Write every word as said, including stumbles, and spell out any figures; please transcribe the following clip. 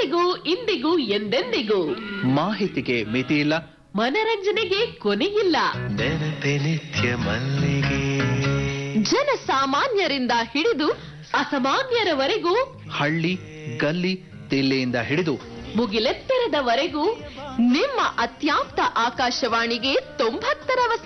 ಅಂದಿಗೂ ಇಂದಿಗೂ ಎಂದೆಂದಿಗೂ ಮಾಹಿತಿಗೆ ಮಿತಿ ಇಲ್ಲ, ಮನರಂಜನೆಗೆ ಕೊನೆಯಿಲ್ಲ. ನೆನಪೆ ನಿತ್ಯ ಮಲ್ಲಿಗೆ. ಜನಸಾಮಾನ್ಯರಿಂದ ಹಿಡಿದು ಅಸಾಮಾನ್ಯರವರೆಗೂ, ಹಳ್ಳಿ ಗಲ್ಲಿ ತಿಲ್ಲೆಯಿಂದ ಹಿಡಿದು ಮುಗಿಲೆತ್ತರದವರೆಗೂ ನಿಮ್ಮ ಅತ್ಯಾಪ್ತ ಆಕಾಶವಾಣಿಗೆ ತೊಂಬತ್ತರ